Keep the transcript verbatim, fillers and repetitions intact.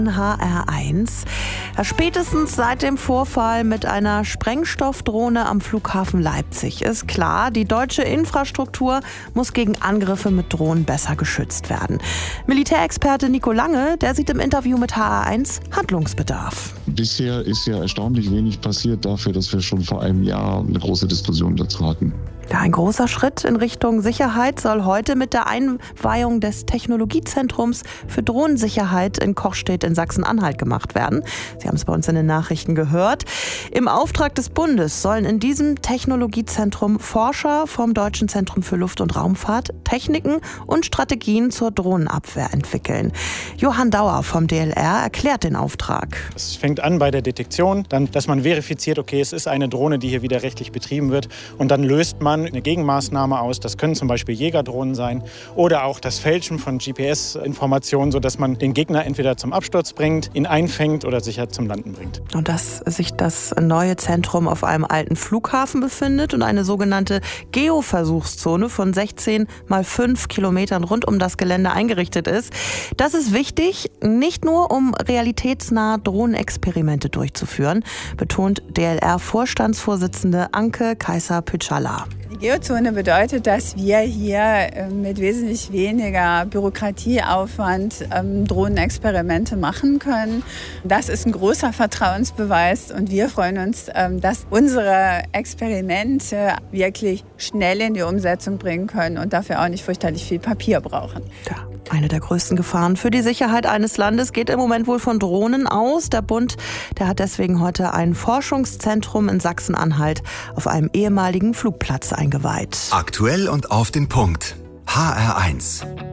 H R eins. Ja, spätestens seit dem Vorfall mit einer Sprengstoffdrohne am Flughafen Leipzig ist klar, die deutsche Infrastruktur muss gegen Angriffe mit Drohnen besser geschützt werden. Militärexperte Nico Lange, der sieht im Interview mit H R eins Handlungsbedarf. Bisher ist ja erstaunlich wenig passiert dafür, dass wir schon vor einem Jahr eine große Diskussion dazu hatten. Ja, ein großer Schritt in Richtung Sicherheit soll heute mit der Einweihung des Technologiezentrums für Drohnensicherheit in Kochstedt in Sachsen-Anhalt gemacht werden. Sie haben es bei uns in den Nachrichten gehört. Im Auftrag des Bundes sollen in diesem Technologiezentrum Forscher vom Deutschen Zentrum für Luft- und Raumfahrt Techniken und Strategien zur Drohnenabwehr entwickeln. Johann Dauer vom D L R erklärt den Auftrag. Es fängt an bei der Detektion, dann, dass man verifiziert, okay, es ist eine Drohne, die hier wieder rechtlich betrieben wird, und dann löst man eine Gegenmaßnahme aus. Das können zum Beispiel Jägerdrohnen sein oder auch das Fälschen von G P S-Informationen, sodass man den Gegner entweder zum Absturz bringt, ihn einfängt oder sicher zum Landen bringt. Und dass sich das neue Zentrum auf einem alten Flughafen befindet und eine sogenannte Geoversuchszone von sechzehn mal fünf Kilometern rund um das Gelände eingerichtet ist. Das ist wichtig, nicht nur um realitätsnahe Drohnenexperimente durchzuführen, betont D L R-Vorstandsvorsitzende Anke Kaiser-Pütschala. Die Geozone bedeutet, dass wir hier mit wesentlich weniger Bürokratieaufwand ähm, Drohnenexperimente machen können. Das ist ein großer Vertrauensbeweis und wir freuen uns, ähm, dass unsere Experimente wirklich schnell in die Umsetzung bringen können und dafür auch nicht fürchterlich viel Papier brauchen. Ja. Eine der größten Gefahren für die Sicherheit eines Landes geht im Moment wohl von Drohnen aus. Der Bund, der hat deswegen heute ein Forschungszentrum in Sachsen-Anhalt auf einem ehemaligen Flugplatz eingeweiht. Aktuell und auf den Punkt. H R eins.